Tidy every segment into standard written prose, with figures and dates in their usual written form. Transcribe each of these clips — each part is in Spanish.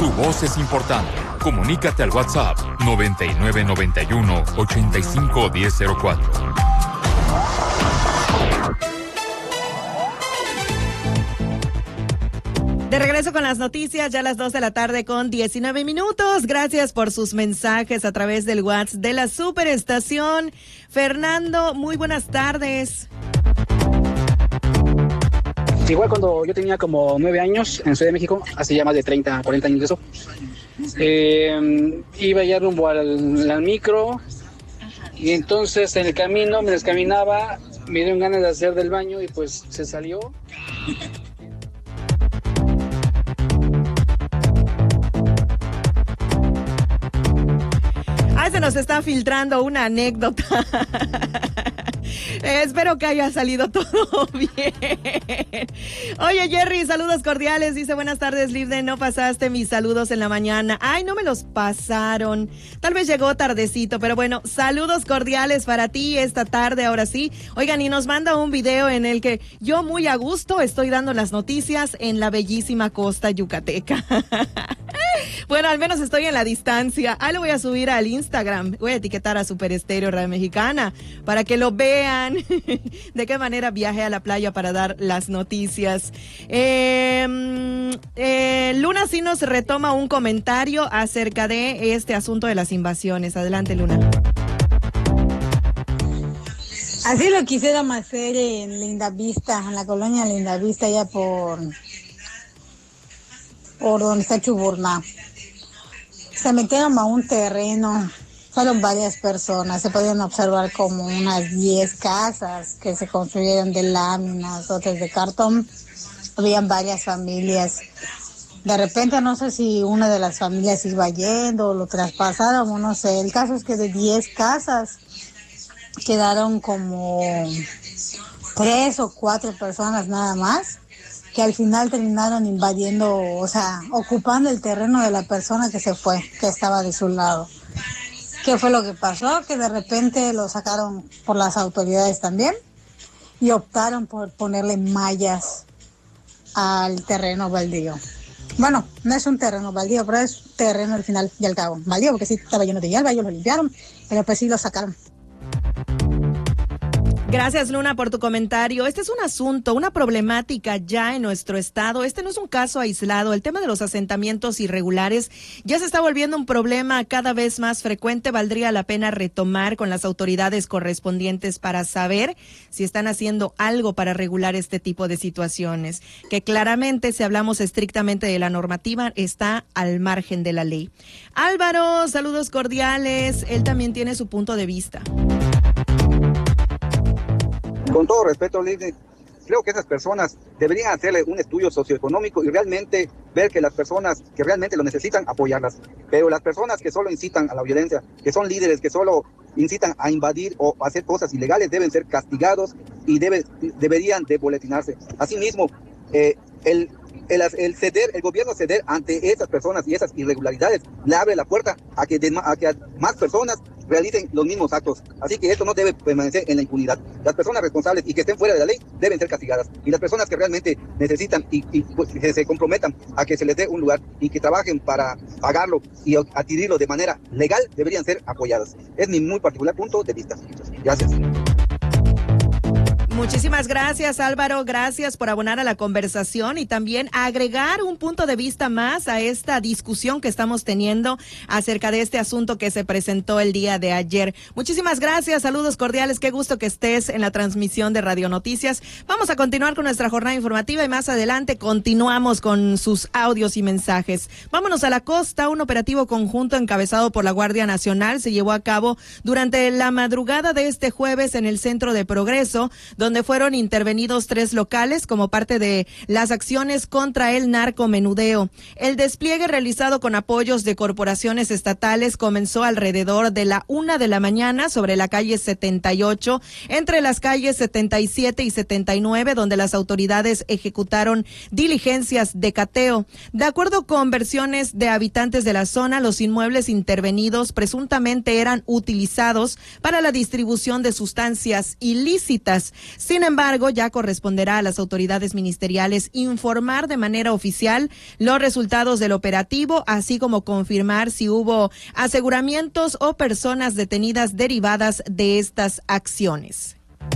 Tu voz es importante. Comunícate al WhatsApp 9991-851004. De regreso con las noticias, ya a las 2 de la tarde con 19 minutos. Gracias por sus mensajes a través del WhatsApp de la Superestación. Fernando, muy buenas tardes. Igual cuando yo tenía como 9 años en Ciudad de México, hace ya más de 30, 40 años de eso, iba ya rumbo al micro, y entonces en el camino, mientras caminaba, me dieron ganas de hacer del baño y pues se salió. Se nos está filtrando una anécdota. Espero que haya salido todo bien. Oye, Jerry, saludos cordiales. Dice, buenas tardes, Livde. No pasaste mis saludos en la mañana. Ay, no me los pasaron. Tal vez llegó tardecito, pero bueno, saludos cordiales para ti esta tarde, ahora sí. Oigan, y nos manda un video en el que yo muy a gusto estoy dando las noticias en la bellísima costa yucateca. Bueno, al menos estoy en la distancia. Ahí lo voy a subir al Instagram. Voy a etiquetar a Super Estéreo Radio Mexicana para que lo vean de qué manera viajé a la playa para dar las noticias. Luna sí nos retoma un comentario acerca de este asunto de las invasiones. Adelante, Luna. Así lo quisiéramos hacer en Lindavista, en la colonia Lindavista, allá por donde está Chuburná. Se metieron a un terreno, fueron varias personas, se podían observar como unas 10 casas que se construyeron de láminas, otras de cartón. Habían varias familias. De repente no sé si una de las familias iba yendo o lo traspasaron o no sé. El caso es que de 10 casas quedaron como 3 o 4 personas nada más, que al final terminaron invadiendo, o sea, ocupando el terreno de la persona que se fue, que estaba de su lado. ¿Qué fue lo que pasó? Que de repente lo sacaron por las autoridades también y optaron por ponerle mallas al terreno baldío. Bueno, no es un terreno baldío, pero es terreno al final y al cabo. Baldío porque sí estaba lleno de hierba, ellos lo limpiaron, pero pues sí lo sacaron. Gracias, Luna, por tu comentario. Este es un asunto, una problemática ya en nuestro estado. Este no es un caso aislado. El tema de los asentamientos irregulares ya se está volviendo un problema cada vez más frecuente. Valdría la pena retomar con las autoridades correspondientes para saber si están haciendo algo para regular este tipo de situaciones, que claramente, si hablamos estrictamente de la normativa, está al margen de la ley. Álvaro, saludos cordiales. Él también tiene su punto de vista. Con todo respeto, Lidia, creo que esas personas deberían hacerle un estudio socioeconómico y realmente ver que las personas que realmente lo necesitan, apoyarlas. Pero las personas que solo incitan a la violencia, que son líderes, que solo incitan a invadir o a hacer cosas ilegales, deben ser castigados y deberían de boletinarse. Asimismo, el gobierno ceder ante esas personas y esas irregularidades le abre la puerta a que más personas realicen los mismos actos. Así que esto no debe permanecer en la impunidad. Las personas responsables y que estén fuera de la ley deben ser castigadas. Y las personas que realmente necesitan y pues, que se comprometan a que se les dé un lugar y que trabajen para pagarlo y adquirirlo de manera legal, deberían ser apoyadas. Es mi muy particular punto de vista. Gracias. Muchísimas gracias, Álvaro. Gracias por abonar a la conversación y también agregar un punto de vista más a esta discusión que estamos teniendo acerca de este asunto que se presentó el día de ayer. Muchísimas gracias, saludos cordiales. Qué gusto que estés en la transmisión de Radio Noticias. Vamos a continuar con nuestra jornada informativa y más adelante continuamos con sus audios y mensajes. Vámonos a la costa. Un operativo conjunto encabezado por la Guardia Nacional se llevó a cabo durante la madrugada de este jueves en el Centro de Progreso, donde fueron intervenidos 3 locales como parte de las acciones contra el narcomenudeo. El despliegue realizado con apoyos de corporaciones estatales comenzó alrededor de la 1 de la mañana sobre la calle 78, entre las calles 77 y 79, donde las autoridades ejecutaron diligencias de cateo. De acuerdo con versiones de habitantes de la zona, los inmuebles intervenidos presuntamente eran utilizados para la distribución de sustancias ilícitas. Sin embargo, ya corresponderá a las autoridades ministeriales informar de manera oficial los resultados del operativo, así como confirmar si hubo aseguramientos o personas detenidas derivadas de estas acciones.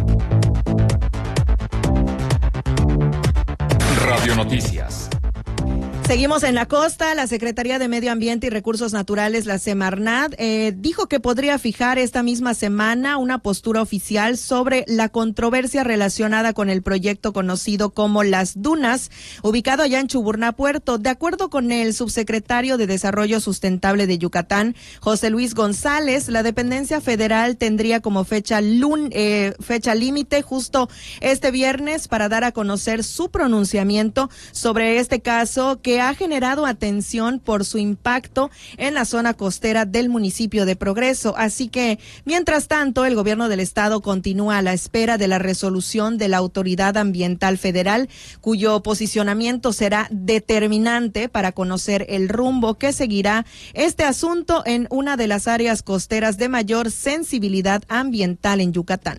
Radio Noticias. Seguimos en la costa. La Secretaría de Medio Ambiente y Recursos Naturales, la Semarnat, dijo que podría fijar esta misma semana una postura oficial sobre la controversia relacionada con el proyecto conocido como Las Dunas, ubicado allá en Chuburná, Puerto. De acuerdo con el subsecretario de Desarrollo Sustentable de Yucatán, José Luis González, la dependencia federal tendría como fecha límite justo este viernes para dar a conocer su pronunciamiento sobre este caso que ha generado atención por su impacto en la zona costera del municipio de Progreso. Así que, mientras tanto, el gobierno del estado continúa a la espera de la resolución de la Autoridad Ambiental Federal, cuyo posicionamiento será determinante para conocer el rumbo que seguirá este asunto en una de las áreas costeras de mayor sensibilidad ambiental en Yucatán.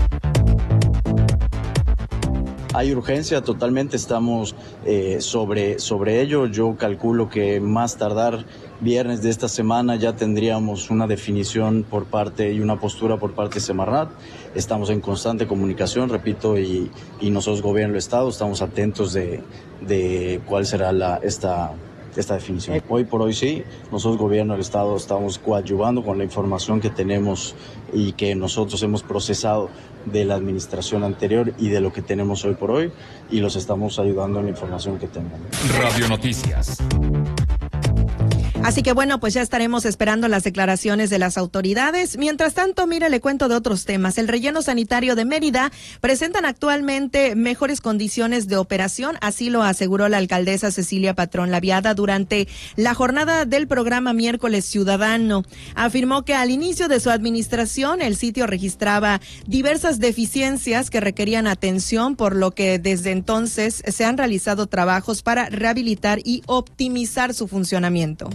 Hay urgencia, totalmente estamos sobre ello. Yo calculo que más tardar viernes de esta semana ya tendríamos una definición por parte y una postura por parte de Semarnat. Estamos en constante comunicación, repito, y nosotros, gobierno del estado, estamos atentos de cuál será esta definición. Hoy por hoy sí, nosotros, gobierno del estado, estamos coadyuvando con la información que tenemos y que nosotros hemos procesado de la administración anterior y de lo que tenemos hoy por hoy, y los estamos ayudando en la información que tenemos. Radio Noticias. Así que bueno, pues ya estaremos esperando las declaraciones de las autoridades. Mientras tanto, mire, le cuento de otros temas. El relleno sanitario de Mérida presentan actualmente mejores condiciones de operación, así lo aseguró la alcaldesa Cecilia Patrón Laviada durante la jornada del programa Miércoles Ciudadano. Afirmó que al inicio de su administración el sitio registraba diversas deficiencias que requerían atención, por lo que desde entonces se han realizado trabajos para rehabilitar y optimizar su funcionamiento.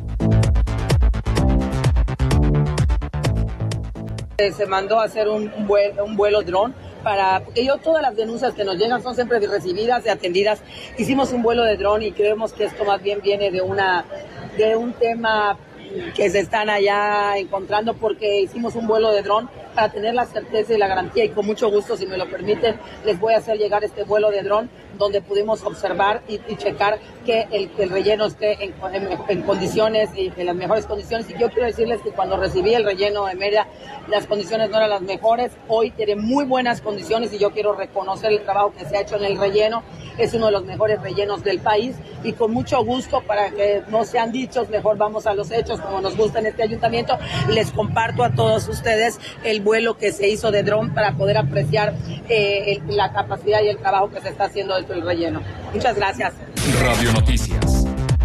Se mandó a hacer un vuelo dron porque todas las denuncias que nos llegan son siempre recibidas y atendidas. Hicimos un vuelo de dron y creemos que esto más bien viene de un tema que se están allá encontrando, porque hicimos un vuelo de dron para tener la certeza y la garantía, y con mucho gusto, si me lo permiten, les voy a hacer llegar este vuelo de dron donde pudimos observar y checar que el relleno esté en condiciones, en las mejores condiciones. Y yo quiero decirles que cuando recibí el relleno de Mérida, las condiciones no eran las mejores. Hoy tiene muy buenas condiciones y yo quiero reconocer el trabajo que se ha hecho en el relleno. Es uno de los mejores rellenos del país, y con mucho gusto, para que no sean dichos, mejor vamos a los hechos, como nos gusta en este ayuntamiento. Les comparto a todos ustedes el vuelo que se hizo de dron para poder apreciar la capacidad y el trabajo que se está haciendo dentro del relleno. Muchas gracias. Radio Noticias.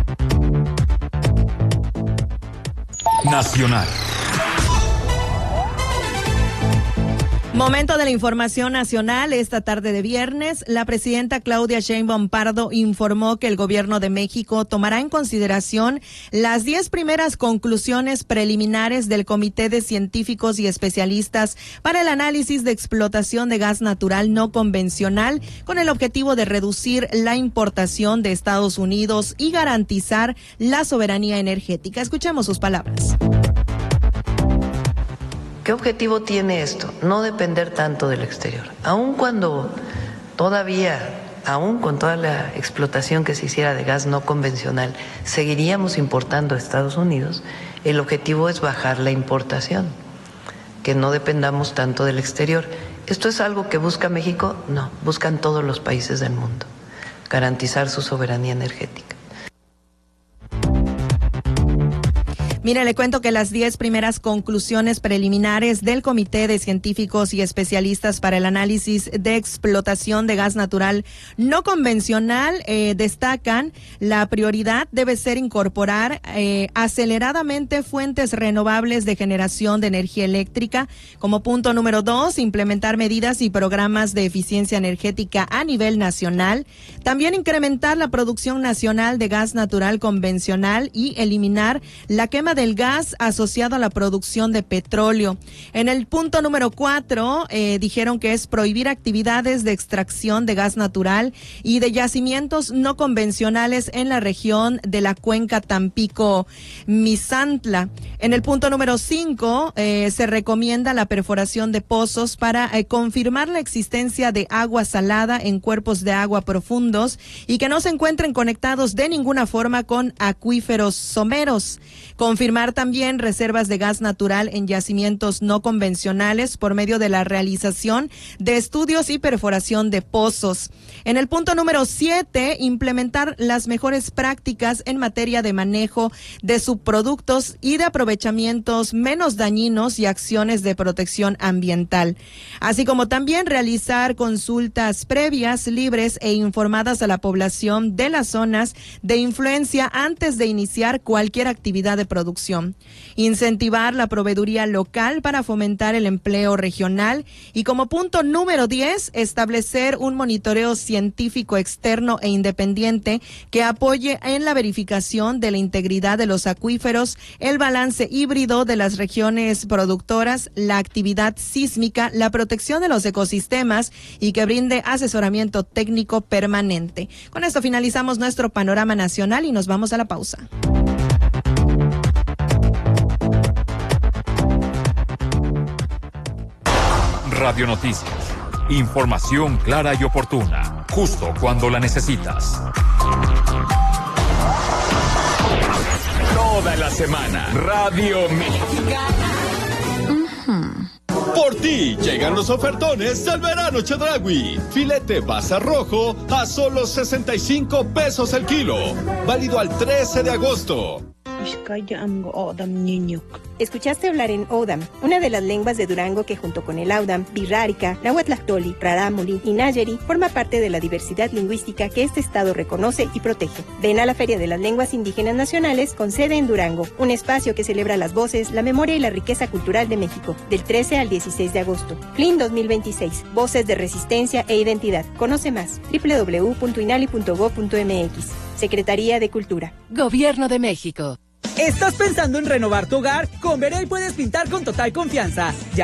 Nacional. Momento de la información nacional. Esta tarde de viernes, la presidenta Claudia Sheinbaum Pardo informó que el gobierno de México tomará en consideración las 10 primeras conclusiones preliminares del Comité de Científicos y Especialistas para el Análisis de Explotación de Gas Natural No Convencional, con el objetivo de reducir la importación de Estados Unidos y garantizar la soberanía energética. Escuchemos sus palabras. ¿Qué objetivo tiene esto? No depender tanto del exterior. Aun cuando todavía, aun con toda la explotación que se hiciera de gas no convencional, seguiríamos importando a Estados Unidos, el objetivo es bajar la importación, que no dependamos tanto del exterior. ¿Esto es algo que busca México? No, buscan todos los países del mundo, garantizar su soberanía energética. Mire, le cuento que las 10 primeras conclusiones preliminares del Comité de Científicos y Especialistas para el Análisis de Explotación de Gas Natural No Convencional destacan: la prioridad debe ser incorporar aceleradamente fuentes renovables de generación de energía eléctrica. Como punto número 2, implementar medidas y programas de eficiencia energética a nivel nacional. También incrementar la producción nacional de gas natural convencional y eliminar la quema venta del gas asociado a la producción de petróleo. En el punto número 4, dijeron que es prohibir actividades de extracción de gas natural y de yacimientos no convencionales en la región de la cuenca Tampico-Misantla. En el punto número 5, se recomienda la perforación de pozos para confirmar la existencia de agua salada en cuerpos de agua profundos y que no se encuentren conectados de ninguna forma con acuíferos someros. Confirmar también reservas de gas natural en yacimientos no convencionales por medio de la realización de estudios y perforación de pozos. En el punto número 7, implementar las mejores prácticas en materia de manejo de subproductos y de aprovechamientos menos dañinos y acciones de protección ambiental, así como también realizar consultas previas, libres e informadas a la población de las zonas de influencia antes de iniciar cualquier actividad de producción. Incentivar la proveeduría local para fomentar el empleo regional y como punto número 10, establecer un monitoreo científico externo e independiente que apoye en la verificación de la integridad de los acuíferos, el balance híbrido de las regiones productoras, la actividad sísmica, la protección de los ecosistemas y que brinde asesoramiento técnico permanente. Con esto finalizamos nuestro panorama nacional y nos vamos a la pausa. Radio Noticias. Información clara y oportuna, justo cuando la necesitas. Toda la semana, Radio Mexicana. Por ti llegan los ofertones del verano Chedraui. Filete basa rojo a solo 65 pesos el kilo. Válido al 13 de agosto. Escuchaste hablar en Odam, una de las lenguas de Durango que junto con el Audam, Birrárica, Nahuatlactoli, Rarámuri y Nayeri forma parte de la diversidad lingüística que este estado reconoce y protege. Ven a la Feria de las Lenguas Indígenas Nacionales con sede en Durango, un espacio que celebra las voces, la memoria y la riqueza cultural de México, del 13 al 16 de agosto. FLIN 2026, Voces de Resistencia e Identidad. Conoce más, www.inali.gov.mx. Secretaría de Cultura. Gobierno de México. ¿Estás pensando en renovar tu hogar? Con Verel puedes pintar con total confianza.